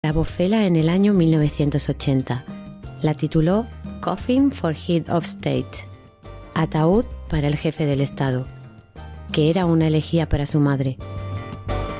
Grabó Fela en el año 1980. La tituló Coffin for Head of State, ataúd para el jefe del Estado, que era una elegía para su madre.